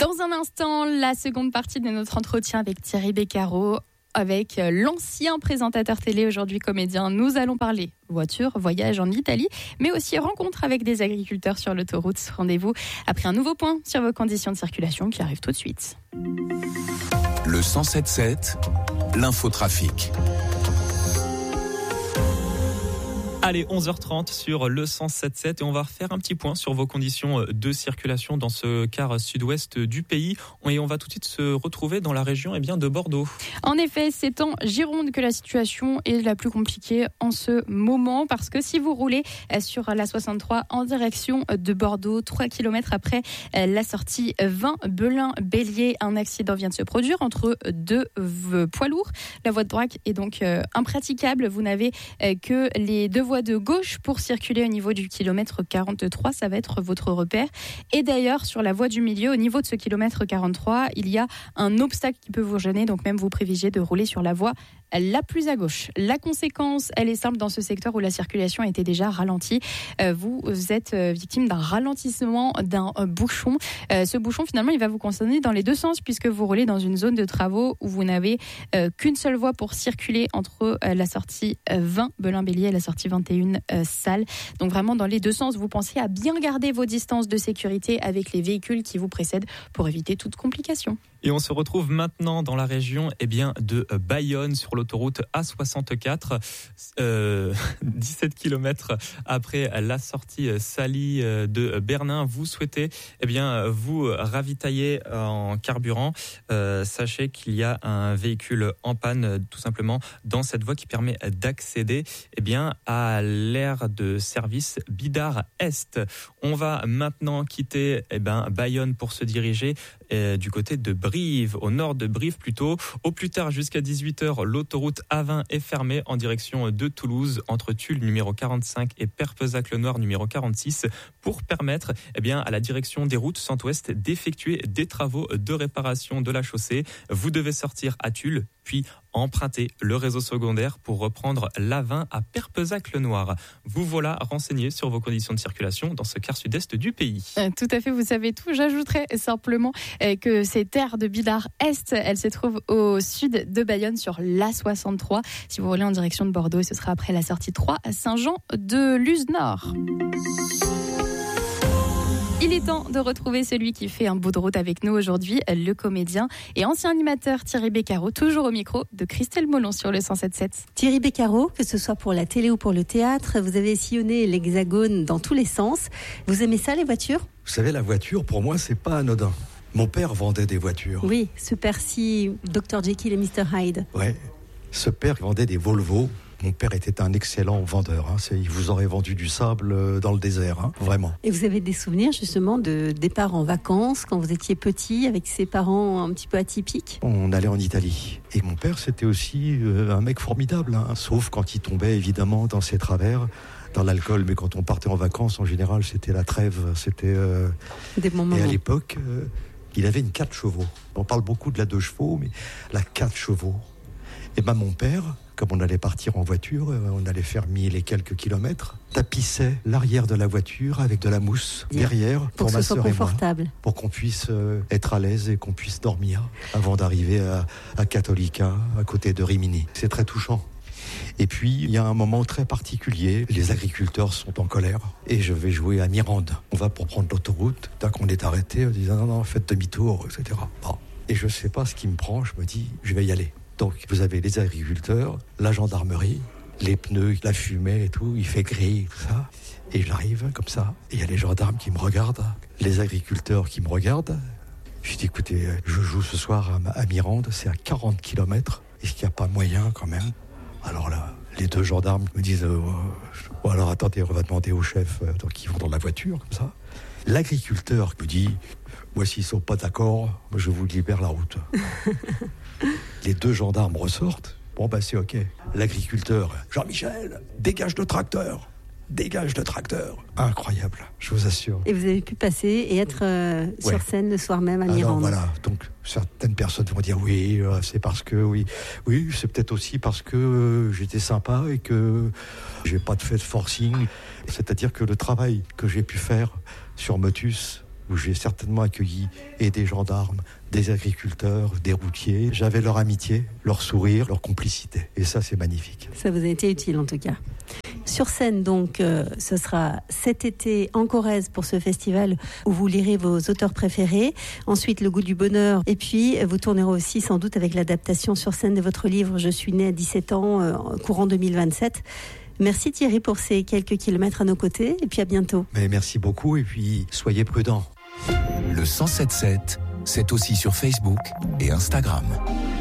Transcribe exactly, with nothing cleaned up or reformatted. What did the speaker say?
Dans un instant, la seconde partie de notre entretien avec Thierry Beccaro, avec l'ancien présentateur télé, aujourd'hui comédien. Nous allons parler voiture, voyage en Italie, mais aussi rencontre avec des agriculteurs sur l'autoroute. Rendez-vous après un nouveau point sur vos conditions de circulation qui arrive tout de suite. Le cent sept sept, l'infotrafic. Allez, onze heures trente sur le cent sept sept et on va refaire un petit point sur vos conditions de circulation dans ce quart sud-ouest du pays. Et on va tout de suite se retrouver dans la région eh bien, de Bordeaux. En effet, c'est en Gironde que la situation est la plus compliquée en ce moment parce que si vous roulez sur la soixante-trois en direction de Bordeaux, trois kilomètres après la sortie vingt Belin-Bélier, un accident vient de se produire entre deux poids lourds. La voie de droite est donc impraticable. Vous n'avez que les deux voie de gauche pour circuler au niveau du kilomètre quarante-trois, ça va être votre repère. Et d'ailleurs, sur la voie du milieu, au niveau de ce kilomètre quarante-trois, il y a un obstacle qui peut vous gêner, donc même vous privilégiez de rouler sur la voie la plus à gauche. La conséquence, elle est simple dans ce secteur où la circulation était déjà ralentie. Vous êtes victime d'un ralentissement d'un bouchon. Ce bouchon, finalement, il va vous concerner dans les deux sens puisque vous roulez dans une zone de travaux où vous n'avez qu'une seule voie pour circuler entre la sortie vingt Belin-Bélier et la sortie vingt et un Salles. Donc vraiment dans les deux sens, vous pensez à bien garder vos distances de sécurité avec les véhicules qui vous précèdent pour éviter toute complication. Et on se retrouve maintenant dans la région eh bien, de Bayonne sur l'autoroute A soixante-quatre, euh, dix-sept kilomètres après la sortie Sally de Bernin. Vous souhaitez eh bien, vous ravitailler en carburant. Euh, sachez qu'il y a un véhicule en panne tout simplement dans cette voie qui permet d'accéder eh bien, à l'aire de service Bidart Est. On va maintenant quitter eh bien, Bayonne pour se diriger eh, du côté de Brive, au nord de Brive plutôt. Au plus tard, jusqu'à dix-huit heures, l'autoroute A vingt est fermée en direction de Toulouse, entre Tulle numéro quarante-cinq et Perpezac-le-Noir numéro quarante-six, pour permettre eh bien, à la direction des routes Centre-Ouest d'effectuer des travaux de réparation de la chaussée. Vous devez sortir à Tulle, puis emprunter le réseau secondaire pour reprendre l'A vingt à Perpezac-le-Noir. Vous voilà renseigné sur vos conditions de circulation dans ce quart sud-est du pays. Euh, tout à fait, vous savez tout. J'ajouterais simplement euh, que cette aire de Bidart Est, elle se trouve au sud de Bayonne sur l'A soixante-trois. Si vous roulez en direction de Bordeaux, ce sera après la sortie trois à Saint-Jean-de-Luz-Nord. Il est temps de retrouver celui qui fait un bout de route avec nous aujourd'hui, le comédien et ancien animateur Thierry Beccaro, toujours au micro de Christelle Molon sur le cent sept sept. Thierry Beccaro, que ce soit pour la télé ou pour le théâtre, vous avez sillonné l'Hexagone dans tous les sens. Vous aimez ça, les voitures ? Vous savez, la voiture, pour moi, c'est pas anodin. Mon père vendait des voitures. Oui, ce père-ci, docteur Jekyll et mister Hyde. Ouais, ce père vendait des Volvo. Mon père était un excellent vendeur. Hein. C'est, il vous aurait vendu du sable dans le désert, hein, vraiment. Et vous avez des souvenirs justement de départ en vacances quand vous étiez petit avec ses parents un petit peu atypiques ? On allait en Italie. Et mon père, c'était aussi euh, un mec formidable, hein, sauf quand il tombait évidemment dans ses travers, dans l'alcool. Mais quand on partait en vacances, en général, c'était la trêve. C'était, euh... des bons moments. Et à l'époque, euh, il avait une quatre chevaux. On parle beaucoup de la deux chevaux, mais la quatre chevaux. Et ben mon père, comme on allait partir en voiture, on allait faire mille et quelques kilomètres, tapissait l'arrière de la voiture avec de la mousse derrière pour, pour ma que ce soit sœur et moi, confortable, pour qu'on puisse euh, être à l'aise et qu'on puisse dormir avant d'arriver à, à Cattolica, à côté de Rimini. C'est très touchant. Et puis, il y a un moment très particulier. Les agriculteurs sont en colère et je vais jouer à Mirande. On va pour prendre l'autoroute. Dès qu'on est arrêté, on dit non, non, faites demi-tour, et cetera. Bon. Et je ne sais pas ce qui me prend. Je me dis, je vais y aller. Donc, vous avez les agriculteurs, la gendarmerie, les pneus, la fumée et tout. Il fait gris, tout ça. Et j'arrive comme ça. Et il y a les gendarmes qui me regardent, les agriculteurs qui me regardent. Je dis, écoutez, je joue ce soir à, à Mirande. C'est à quarante kilomètres. Est-ce qu'il n'y a pas moyen quand même ? Alors là, les deux gendarmes me disent euh, « Bon alors attendez, on va demander au chef. » Donc ils vont dans la voiture, comme ça. L'agriculteur me dit « Moi, s'ils ne sont pas d'accord, je vous libère la route. » Les deux gendarmes ressortent. Bon, bah c'est OK. L'agriculteur « Jean-Michel, dégage le tracteur !» Dégage le tracteur. Incroyable, je vous assure. Et vous avez pu passer et être euh, sur ouais. scène le soir même à Mirande. Alors voilà, donc certaines personnes vont dire oui, euh, c'est parce que oui, oui, c'est peut-être aussi parce que euh, j'étais sympa et que j'ai pas de fait de forcing. C'est-à-dire que le travail que j'ai pu faire sur Motus où j'ai certainement accueilli et des gendarmes, des agriculteurs, des routiers. J'avais leur amitié, leur sourire, leur complicité. Et ça, c'est magnifique. Ça vous a été utile en tout cas. Sur scène, donc, euh, ce sera cet été en Corrèze pour ce festival où vous lirez vos auteurs préférés. Ensuite, Le goût du bonheur. Et puis, vous tournerez aussi sans doute avec l'adaptation sur scène de votre livre « Je suis né à dix-sept ans, euh, courant deux mille vingt-sept ». Merci Thierry pour ces quelques kilomètres à nos côtés. Et puis à bientôt. Mais merci beaucoup et puis soyez prudents. Le cent sept sept, c'est aussi sur Facebook et Instagram.